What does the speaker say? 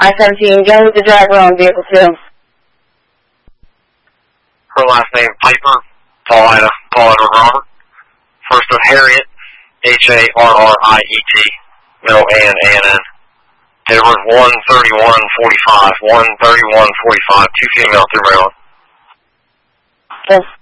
I-17, go with the driver on vehicle 2. Her last name, Piper, Paulina Robert. First of Harriet, Harriet, middle A-N-A-N-N. Date of birth 1/31/45, 1/31/45, 2 female through Maryland. Okay.